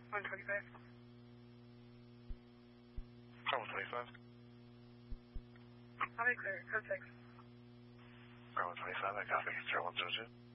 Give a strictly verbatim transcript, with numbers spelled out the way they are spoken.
one twenty-five. Bravo twenty-five. I'll be clear. Code six. Bravo twenty-five, I copy. zero one zero two.